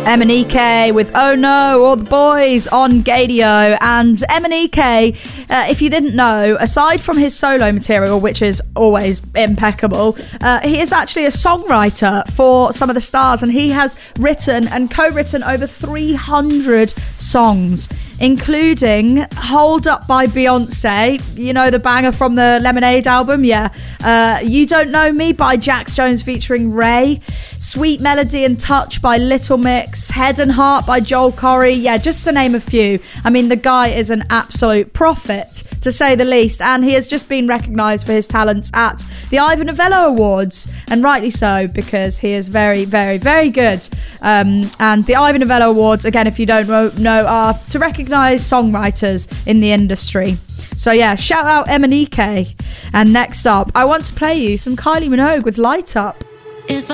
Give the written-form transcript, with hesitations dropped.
Emanike with Oh No, All the Boys on Gadio. And Emanike, if you didn't know, aside from his solo material, which is always impeccable, he is actually a songwriter for some of the stars, and he has written and co-written over 300 songs, including Hold Up by Beyonce, you know, the banger from the Lemonade album, You Don't Know Me by Jax Jones featuring Ray, Sweet Melody and Touch by Little Mix, Head and Heart by Joel Corry, just to name a few. I mean, the guy is an absolute prophet, to say the least, and he has just been recognised for his talents at the Ivor Novello Awards, and rightly so, because he is very, very, very good. And the Ivor Novello Awards, again, if you don't know, are to recognise songwriters in the industry. So shout out Emanike. And next up, I want to play you some Kylie Minogue with Light Up. If